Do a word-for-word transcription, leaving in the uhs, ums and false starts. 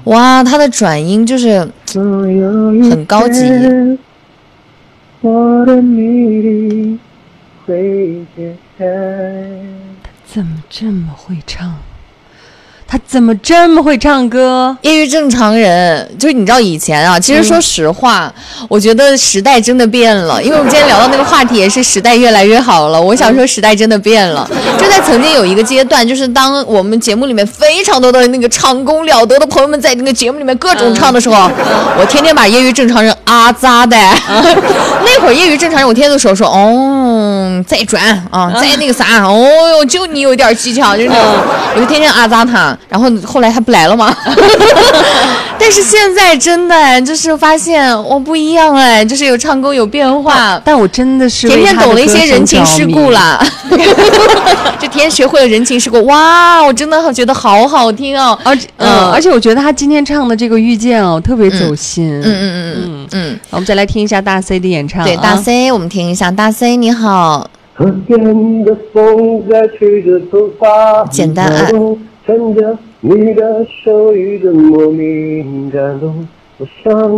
哇，他的转音就是很高级。 我的谜底会解开。 他怎么这么会唱？他怎么这么会唱歌？ 业余正常人，就是你知道以前啊，其实说实话、嗯、我觉得时代真的变了，因为我们今天聊到那个话题也是时代越来越好了，我想说时代真的变了。就在曾经有一个阶段，就是当我们节目里面非常多的那个唱功了得的朋友们在那个节目里面各种唱的时候、嗯、我天天把业余正常人啊扎的、嗯、那会儿业余正常人我天天都说说哦再转啊、嗯、再那个啥哦哟就你有点技巧就是那种、嗯、我就天天啊扎他，然后后来他不来了吗？但是现在真的就是发现我、哦、不一样哎，就是有唱功有变化、啊、 但我真的是甜甜懂了一些人情世故啦就甜甜学会了人情世故，哇我真的觉得好好听哦， 而且嗯、呃，而且我觉得他今天唱的这个遇见哦特别走心。 嗯嗯嗯嗯嗯， 我们再来听一下大 C 的演唱。 对、啊、大 C 我们听一下大 C 你好。 河边的风在吹着头发， 简单爱趁着你的手语的莫名感动，我想